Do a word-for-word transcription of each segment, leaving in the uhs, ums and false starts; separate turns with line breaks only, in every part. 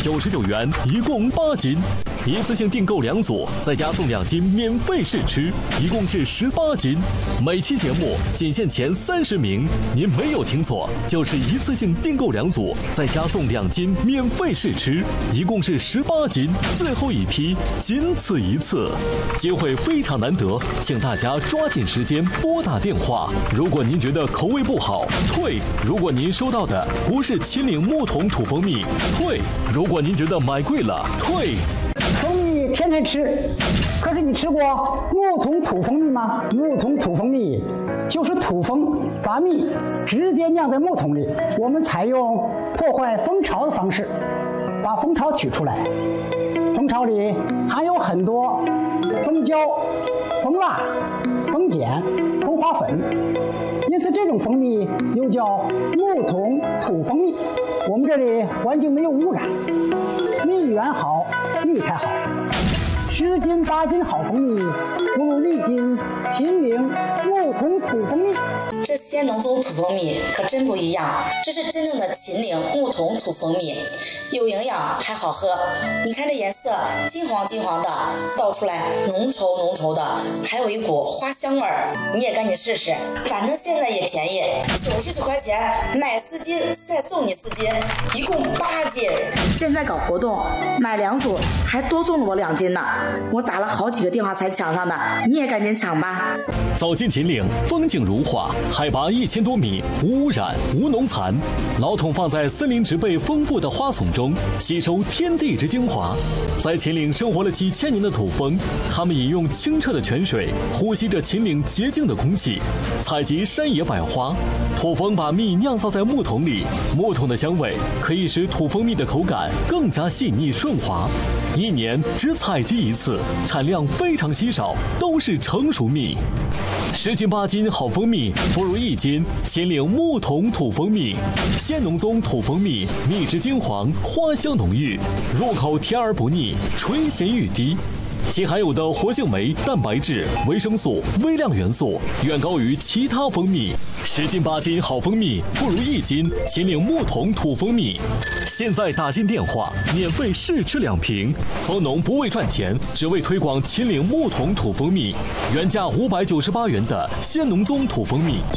九十九元，一共八斤。一次性订购两组，再加送两斤免费试吃，一共是十八斤。每期节目仅限前三十名，您没有听错，就是一次性订购两组，再加送两斤免费试吃，一共是十八斤。最后一批仅此一次，机会非常难得，请大家抓紧时间拨打电话。如果您觉得口味不好，退；如果您收到的不是秦岭木桶土蜂蜜，退；如果您觉得买贵了，退。
蜂蜜天天吃，可是你吃过木桶土蜂蜜吗？木桶土蜂蜜就是土蜂把蜜直接酿在木桶里，我们采用破坏蜂巢的方式把蜂巢取出来。蜂巢里含有很多蜂胶、蜂蜡、蜂碱、蜂花粉，因此这种蜂蜜又叫木桶土蜂蜜。我们这里环境没有污染，蜜源好，蜜才好。十斤八斤好蜂蜜，不如一斤秦岭木桶土蜂蜜。
这西安农宗土蜂蜜可真不一样，这是真正的秦岭木桶土蜂蜜，有营养还好喝。你看这颜色金黄金黄的，倒出来浓稠浓稠的，还有一股花香味儿。你也赶紧试试，反正现在也便宜，九十九块钱买四斤再送你四斤，一共八斤。
现在搞活动，买两组还多送了我两斤呢。我打了好几个电话才抢上的，你也赶紧抢吧。
走进秦岭，风景如画，海拔一千多米，无污染，无农残。老桶放在森林植被丰富的花丛中，吸收天地之精华。在秦岭生活了几千年的土蜂，他们饮用清澈的泉水，呼吸着秦岭洁净的空气，采集山野百花。土蜂把蜜酿造在木桶里，木桶的香味可以使土蜂蜜的口感更加细腻顺滑。一年只采集一次，产量非常稀少，都是成熟蜜。十斤八斤好蜂蜜，不如一斤秦岭木桶土蜂蜜。鲜农宗土蜂蜜，蜜质金黄，花香浓郁，入口甜而不腻，醇咸欲滴。其含有的活性酶、蛋白质、维生素、微量元素远高于其他蜂蜜。十斤八斤好蜂蜜，不如一斤秦岭木桶土蜂蜜。现在打进电话，免费试吃两瓶。蜂农不为赚钱，只为推广秦岭木桶土蜂蜜。原价五百九十八元的鲜农宗土蜂蜜。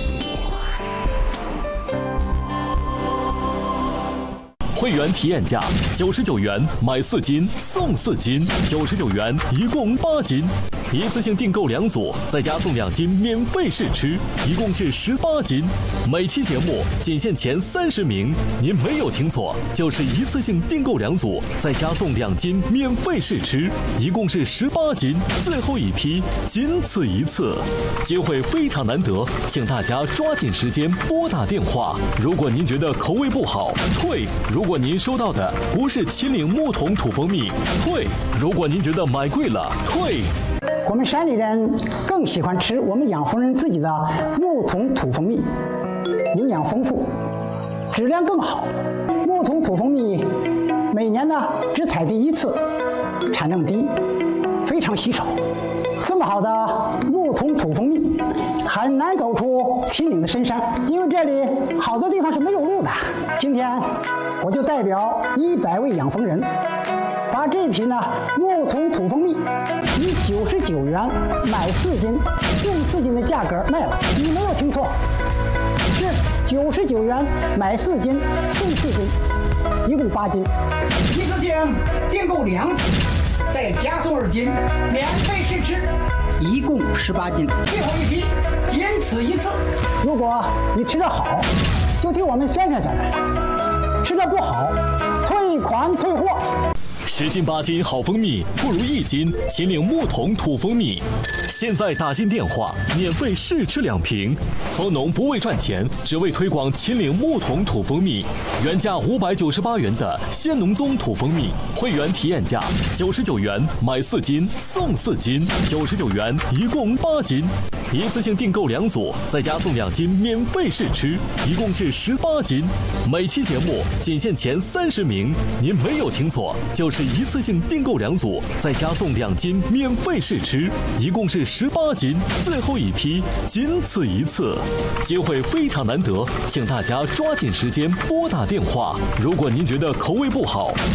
会员体验价九十九元，买四斤送四斤，九十九元，一共八斤。一次性订购两组，再加送两斤免费试吃，一共是十八斤。每期节目仅限前三十名，您没有听错，就是一次性订购两组，再加送两斤免费试吃，一共是十八斤。最后一批仅此一次，机会非常难得，请大家抓紧时间拨打电话。如果您觉得口味不好，退；如果您收到的不是秦岭木桶土蜂蜜，退；如果您觉得买贵了，退。
我们山里人更喜欢吃我们养蜂人自己的木桶土蜂蜜，营养丰富，质量更好。木桶土蜂蜜每年呢只采集一次，产量低，非常稀少。这么好的木桶土蜂蜜很难走出秦岭的深山，因为这里好多地方是没有路的。今天我就代表一百位养蜂人，把这瓶呢木桶土蜂蜜以九十九元买四斤送四斤的价格卖了。你没有听错，是九十九元买四斤送四斤，一共八斤。一次性订购两斤，再加送二斤免费试吃，一共十八斤。最后一批仅此一次。如果你吃得好，就替我们宣传宣传；吃得不好，退款退货。
十斤八斤好蜂蜜，不如一斤秦岭木桶土蜂蜜。现在打进电话，免费试吃两瓶。蜂农不为赚钱，只为推广秦岭木桶土蜂蜜。原价五百九十八元的鲜农宗土蜂蜜，会员体验价九十九元，买四斤送四斤，九十九元，一共八斤。一次性订购两组，再加送两斤免费试吃，一共是十八斤。每期节目仅限前三十名，您没有听错，就是一次性订购两组，再加送两斤免费试吃，一共是十八斤。最后一批仅此一次，机会非常难得，请大家抓紧时间拨打电话。如果您觉得口味不好，